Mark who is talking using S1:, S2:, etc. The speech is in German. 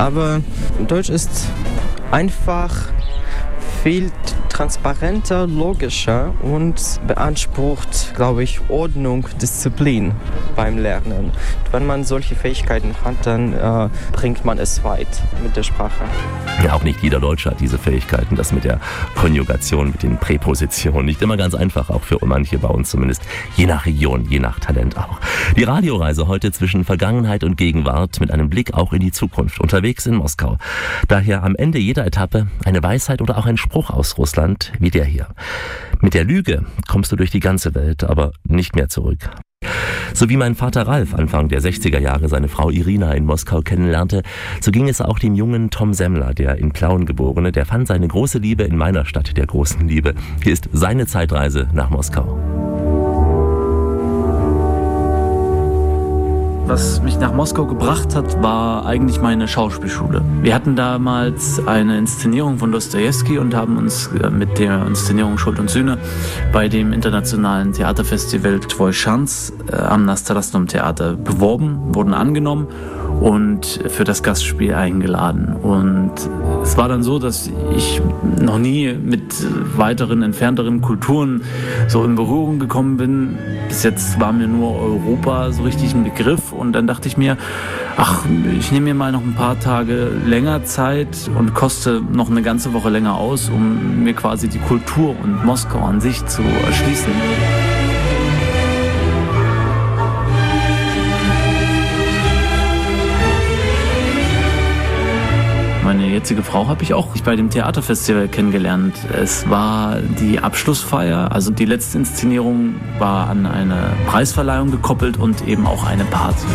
S1: Aber Deutsch ist einfach viel transparenter, logischer und beansprucht, glaube ich, Ordnung, Disziplin beim Lernen. Wenn man solche Fähigkeiten hat, dann bringt man es weit mit der Sprache.
S2: Ja, auch nicht jeder Deutsche hat diese Fähigkeiten, das mit der Konjugation, mit den Präpositionen. Nicht immer ganz einfach, auch für manche bei uns zumindest. Je nach Region, je nach Talent auch. Die Radioreise heute zwischen Vergangenheit und Gegenwart mit einem Blick auch in die Zukunft. Unterwegs in Moskau. Daher am Ende jeder Etappe eine Weisheit oder auch ein Spruch aus Russland, wie der hier. Mit der Lüge kommst du durch die ganze Welt, aber nicht mehr zurück. So wie mein Vater Ralf Anfang der 60er Jahre seine Frau Irina in Moskau kennenlernte, so ging es auch dem jungen Tom Semmler, der in Plauen geborene, der fand seine große Liebe in meiner Stadt der großen Liebe. Hier ist seine Zeitreise nach Moskau.
S3: Was mich nach Moskau gebracht hat, war eigentlich meine Schauspielschule. Wir hatten damals eine Inszenierung von Dostojewski und haben uns mit der Inszenierung Schuld und Sühne bei dem internationalen Theaterfestival Tvoi Shans am Nastrasnom Theater beworben, wurden angenommen und für das Gastspiel eingeladen. Und es war dann so, dass ich noch nie mit weiteren, entfernteren Kulturen so in Berührung gekommen bin. Bis jetzt war mir nur Europa so richtig ein Begriff. Und dann dachte ich mir, ich nehme mir mal noch ein paar Tage länger Zeit und koste noch eine ganze Woche länger aus, um mir quasi die Kultur und Moskau an sich zu erschließen. Meine jetzige Frau habe ich auch bei dem Theaterfestival kennengelernt. Es war die Abschlussfeier, also die letzte Inszenierung war an eine Preisverleihung gekoppelt und eben auch eine Party.